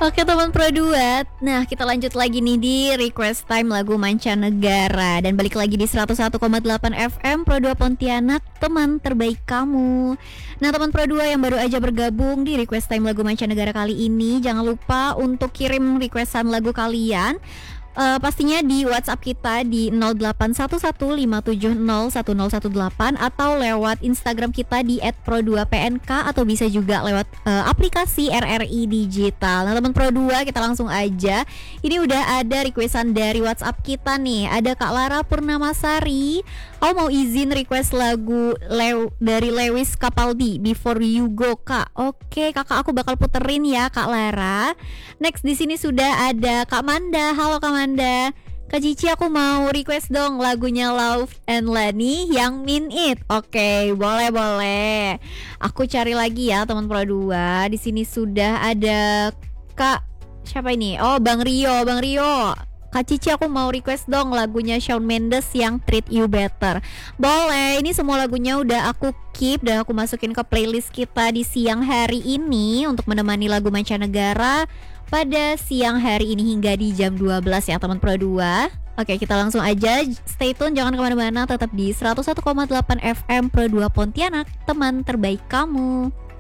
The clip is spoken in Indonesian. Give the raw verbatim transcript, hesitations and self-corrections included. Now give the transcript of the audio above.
Oke teman Pro Duet, nah kita lanjut lagi nih di Request Time lagu mancanegara. Dan balik lagi di seratus satu koma delapan F M Pro dua Pontianak, teman terbaik kamu. Nah teman Pro dua yang baru aja bergabung di Request Time lagu mancanegara kali ini, jangan lupa untuk kirim requestan lagu kalian. Uh, pastinya di WhatsApp kita di nol delapan satu satu lima tujuh nol satu nol satu delapan atau lewat Instagram kita di et pro dua p n k atau bisa juga lewat uh, aplikasi R R I Digital. Nah teman Pro dua, kita langsung aja. Ini udah ada requestan dari WhatsApp kita nih. Ada Kak Lara Purnamasari. Aku mau izin request lagu Lew dari Lewis Capaldi, Before You Go, Kak. Oke, kakak aku bakal puterin ya Kak Lara. Next di sini sudah ada Kak Manda. Halo Kak Manda. Kak Cici, aku mau request dong lagunya Love and Lani yang Mean It. Oke, boleh boleh. Aku cari lagi ya teman Pro dua. Di sini sudah ada Kak siapa ini? Oh, Bang Rio, Bang Rio. Kak Cici, aku mau request dong lagunya Shawn Mendes yang Treat You Better. Boleh, ini semua lagunya udah aku keep dan aku masukin ke playlist kita di siang hari ini untuk menemani lagu mancanegara pada siang hari ini hingga di jam dua belas ya teman Pro dua. Oke, kita langsung aja, stay tune, jangan kemana-mana, tetap di seratus satu koma delapan F M Pro dua Pontianak, teman terbaik kamu.